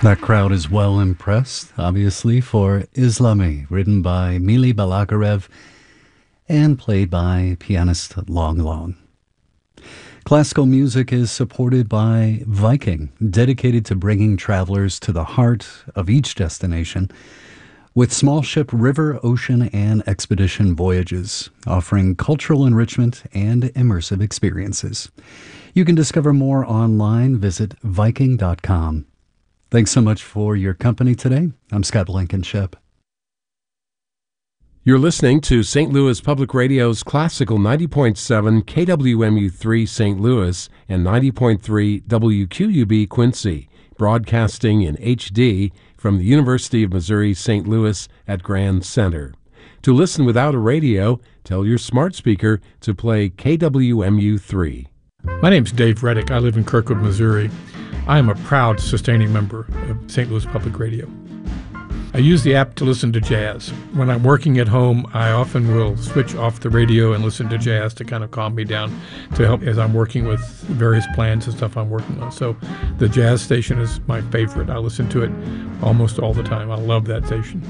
That crowd is well impressed, obviously, for Islami, written by Mili Balagarev and played by pianist Long Long. Classical music is supported by Viking, dedicated to bringing travelers to the heart of each destination, with small ship river, ocean, and expedition voyages, offering cultural enrichment and immersive experiences. You can discover more online. Visit Viking.com. Thanks so much for your company today. I'm Scott Blankenship. You're listening to St. Louis Public Radio's Classical 90.7 KWMU3 St. Louis and 90.3 WQUB Quincy, broadcasting in HD from the University of Missouri St. Louis at Grand Center. To listen without a radio, tell your smart speaker to play KWMU3. My name's Dave Reddick. I live in Kirkwood, Missouri. I am a proud sustaining member of St. Louis Public Radio. I use the app to listen to jazz. When I'm working at home, I often will switch off the radio and listen to jazz to kind of calm me down, to help as I'm working with various plans and stuff I'm working on. So the jazz station is my favorite. I listen to it almost all the time. I love that station.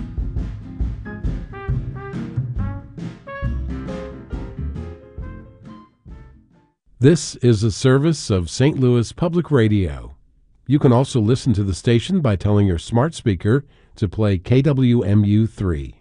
This is a service of St. Louis Public Radio. You can also listen to the station by telling your smart speaker to play KWMU3.